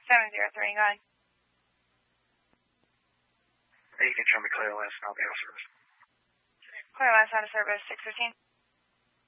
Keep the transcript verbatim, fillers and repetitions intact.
seven zero three, go ahead. Hey, you can show me Clear West and I'll be out of service. Clear West out of service, six fifteen.